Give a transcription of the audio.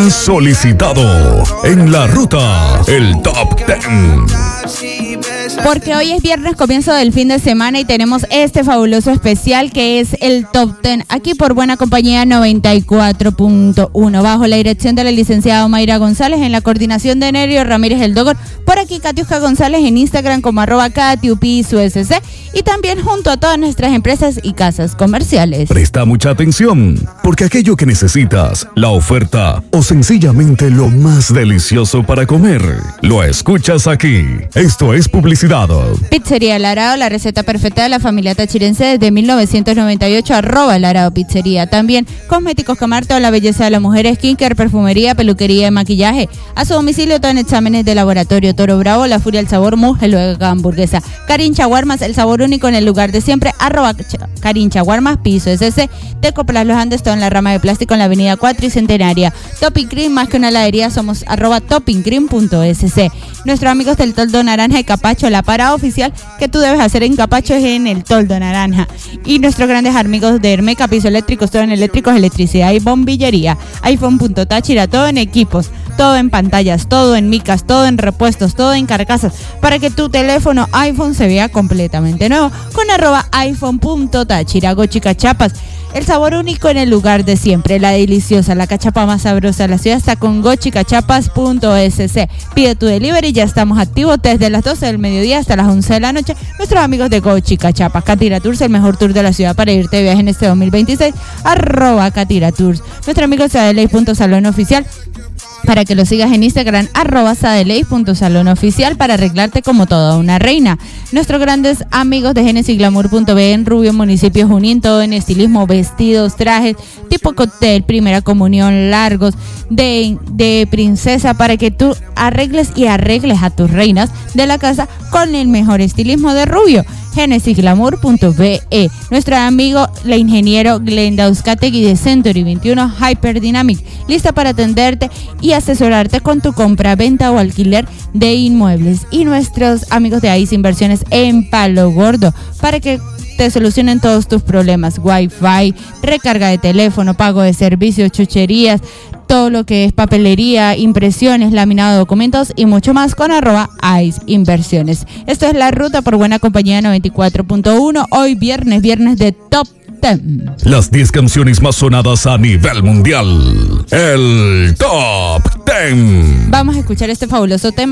más solicitado en la ruta, el Top 10. Porque hoy es viernes, comienzo del fin de semana, y tenemos este fabuloso especial que es el Top 10, aquí por Buena Compañía 94.1, bajo la dirección de la licenciada Mayra González, en la coordinación de Nerio Ramírez el Dogor, por aquí Katiuska González en Instagram como @KatiuPSUSC, y también junto a todas nuestras empresas y casas comerciales. Presta mucha atención, porque aquello que necesitas, la oferta o sencillamente lo más delicioso para comer, lo escuchas aquí. Esto es publicidad. Pizzería El Arado, la receta perfecta de la familia tachirense desde 1998, @El Arado Pizzería. También cosméticos Camar, toda la belleza de la mujer, skincare, perfumería, peluquería y maquillaje. A su domicilio todo en exámenes de laboratorio. Toro Bravo, La Furia, el sabor, Luego hamburguesa. Karin Chaguarmas, el sabor único en el lugar de siempre, @Karin Chaguarmas, piso SC. Tecoplas Los Andes, todo en la rama de plástico en la avenida Cuatricentenaria. Topping Cream, más que una heladería, somos @toppingcream.sc. Nuestros amigos del Toldo Naranja y Capacho, la parada oficial que tú debes hacer en Capacho es en el Toldo Naranja. Y nuestros grandes amigos de Hermeca, piso eléctricos, todo en eléctricos, electricidad y bombillería. iPhone.Táchira, todo en equipos, todo en pantallas, todo en micas, todo en repuestos, todo en carcasas, para que tu teléfono iPhone se vea completamente nuevo, con @iPhone.Táchira. Gochi Cachapas, el sabor único en el lugar de siempre, la deliciosa, la cachapa más sabrosa de la ciudad está con gochicachapas.sc. Pide tu delivery, ya estamos activos desde las 12 del mediodía hasta las 11 de la noche. Nuestros amigos de Gochi Cachapas. Catira Tours, el mejor tour de la ciudad para irte de viaje en este 2026, @Catira Tours. Nuestro amigo Sadeley.Salón Oficial, para que lo sigas en Instagram, @Sadeley.Salón Oficial, para arreglarte como toda una reina. Nuestros grandes amigos de GenesisGlamour.be en Rubio, municipio Junín, todo en estilismo, vestidos, trajes, tipo cóctel, primera comunión, largos, de princesa, para que tú arregles a tus reinas de la casa con el mejor estilismo de Rubio. GenesisGlamour.be. Nuestro amigo, la ingeniero Glenda Uzcategui de Century 21 Hyperdynamic, lista para atenderte y asesorarte con tu compra, venta o alquiler de inmuebles. Y nuestros amigos de AIS Inversiones en Palo Gordo, para que te solucionen todos tus problemas: Wi-Fi, recarga de teléfono, pago de servicios, chucherías, todo lo que es papelería, impresiones, laminado de documentos y mucho más con @AIS Inversiones. Esto es la ruta por Buena Compañía 94.1. Hoy viernes de Top 10. Las 10 canciones más sonadas a nivel mundial. El Top 10. Vamos a escuchar este fabuloso tema.